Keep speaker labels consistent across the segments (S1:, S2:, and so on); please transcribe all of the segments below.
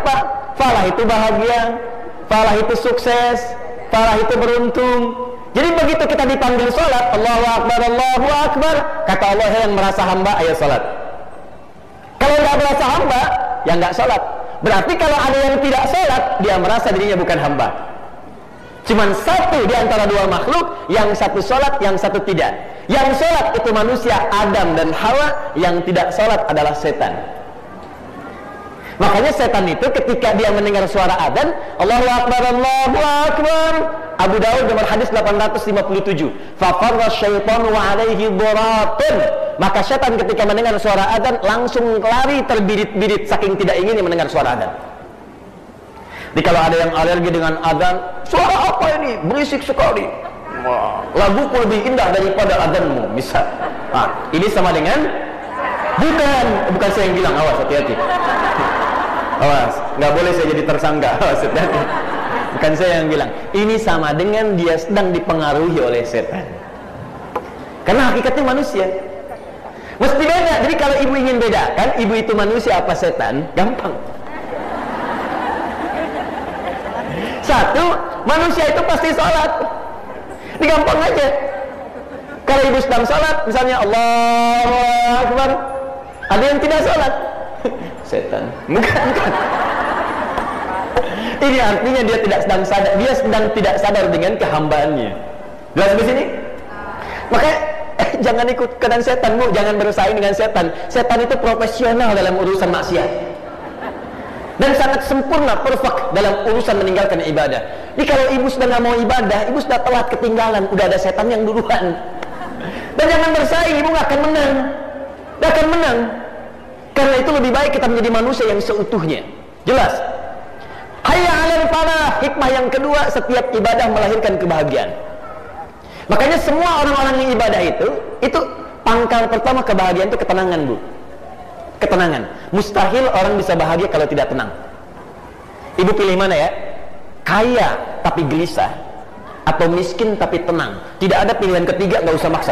S1: apa? Falah itu bahagia, falah itu sukses, falah itu beruntung. Jadi begitu kita dipanggil sholat, Allahu Akbar, Allahu Akbar, kata Allah, yang merasa hamba, ayo sholat. Kalau nggak merasa hamba, ya nggak sholat. Berarti kalau ada yang tidak sholat, dia merasa dirinya bukan hamba. Cuman satu di antara dua makhluk, yang satu sholat, yang satu tidak. Yang sholat itu manusia Adam dan Hawa, yang tidak sholat adalah setan. Makanya setan itu ketika dia mendengar suara adzan, Allahu Akbar, Allahu Akbar, Abu Daud nomor hadis 857, fafarra syaitanu wa alaihi dhuratun, maka setan ketika mendengar suara adzan langsung lari terbirit-birit saking tidak ingin mendengar suara adzan. Jadi kalau ada yang alergi dengan adzan, suara apa ini? Berisik sekali. Wah, laguku lebih indah daripada adzanmu, misal. Nah, ini sama dengan bukan saya yang bilang, awas, hati-hati. Awas, nggak boleh saya jadi tersangka. Awas, hati-hati. Bukan saya yang bilang. Ini sama dengan dia sedang dipengaruhi oleh setan. Karena hakikatnya manusia. Mesti beda. Jadi kalau ibu ingin bedakan, ibu itu manusia apa setan, gampang. Satu, manusia itu pasti sholat. Ini gampang aja. Kalau ibu sedang sholat, misalnya Allahu Akbar, ada yang tidak sholat, setan. Bukan. Ini artinya dia tidak sedang sadar, dia sedang tidak sadar dengan kehambaannya. Jelas di sini? Makanya jangan ikut kenan setan, Bu. Jangan bersaing dengan setan. Setan itu profesional dalam urusan maksiat. Dan sangat sempurna, perfect dalam urusan meninggalkan ibadah. Jadi kalau ibu sudah nggak mau ibadah, ibu sudah telat ketinggalan, udah ada setan yang duluan. Dan jangan bersaing, ibu nggak akan menang. Nggak akan menang. Karena itu lebih baik kita menjadi manusia yang seutuhnya. Jelas? Hayya 'alal falah, hikmah yang kedua, setiap ibadah melahirkan kebahagiaan. Makanya semua orang-orang yang ibadah itu pangkal pertama kebahagiaan itu ketenangan, Bu. Ketenangan. Mustahil orang bisa bahagia kalau tidak tenang. Ibu pilih mana ya? Kaya tapi gelisah, atau miskin tapi tenang. Tidak ada pilihan ketiga, nggak usah maksa.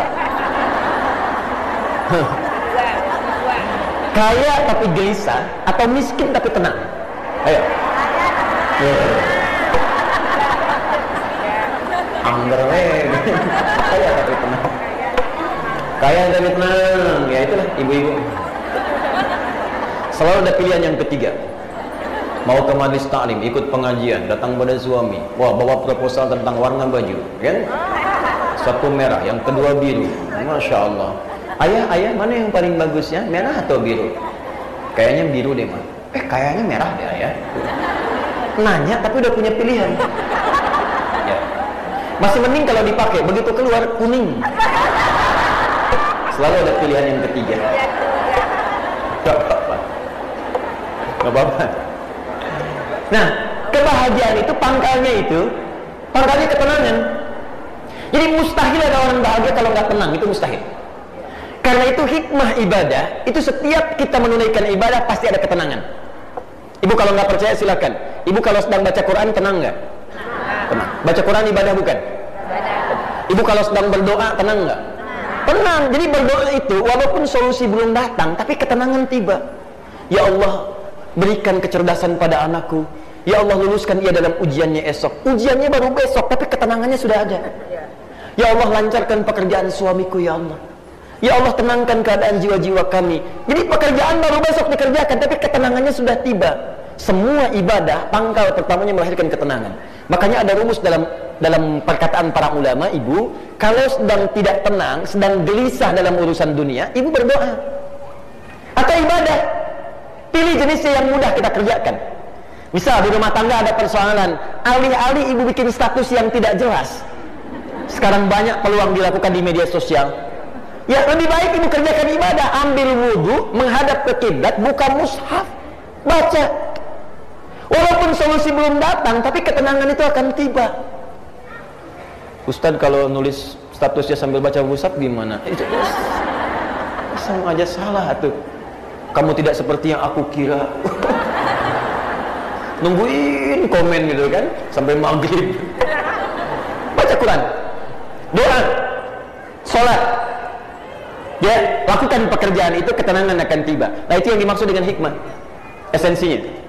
S1: Kaya tapi gelisah, atau miskin tapi tenang. Ayo. Angger kaya tapi tenang. Kaya tapi tenang. Ya itulah ibu-ibu. Selalu ada pilihan yang ketiga. Mau ke majelis taklim, ikut pengajian, datang pada suami, wah bawa proposal tentang warna baju, kan? Satu merah, yang kedua biru. Masya Allah. Ayah mana yang paling bagusnya, merah atau biru? Kayaknya biru deh, Ma. Kayaknya merah deh, ya. Nanya tapi udah punya pilihan. Ya. Masih mending kalau dipakai, begitu keluar kuning. Selalu ada pilihan yang ketiga. Gak apa-apa. Nah, kebahagiaan itu pangkalnya ketenangan. Jadi mustahil ada orang bahagia kalau nggak tenang, itu mustahil. Karena itu hikmah ibadah, itu setiap kita menunaikan ibadah pasti ada ketenangan. Ibu kalau nggak percaya silakan. Ibu kalau sedang baca Quran tenang nggak? Tenang. Baca Quran ibadah bukan? Ibu kalau sedang berdoa tenang nggak? Tenang. Jadi berdoa itu walaupun solusi belum datang, tapi ketenangan tiba. Ya Allah, berikan kecerdasan pada anakku. Ya Allah, luluskan ia dalam ujiannya esok. Ujiannya baru besok, tapi ketenangannya sudah ada. Ya Allah, lancarkan pekerjaan suamiku, ya Allah. Ya Allah, tenangkan keadaan jiwa-jiwa kami. Jadi pekerjaan baru besok dikerjakan, tapi ketenangannya sudah tiba. Semua ibadah, pangkal pertamanya melahirkan ketenangan. Makanya ada rumus dalam perkataan para ulama, ibu, kalau sedang tidak tenang, sedang gelisah dalam urusan dunia, ibu berdoa. Atau ibadah. Pilih jenisnya yang mudah kita kerjakan. Misal di rumah tangga ada persoalan, alih-alih ibu bikin status yang tidak jelas. Sekarang banyak peluang dilakukan di media sosial. Ya lebih baik ibu kerjakan ibadah, ambil wudhu, menghadap ke kiblat, buka mushaf, baca. Walaupun solusi belum datang, tapi ketenangan itu akan tiba. Ustadz kalau nulis statusnya sambil baca mushaf gimana? Itu sama aja salah tuh. Kamu tidak seperti yang aku kira. Nungguin komen gitu kan sampai maghrib. Baca Quran, doa, sholat, ya lakukan pekerjaan itu, ketenangan akan tiba. Nah itu yang dimaksud dengan hikmah, esensinya.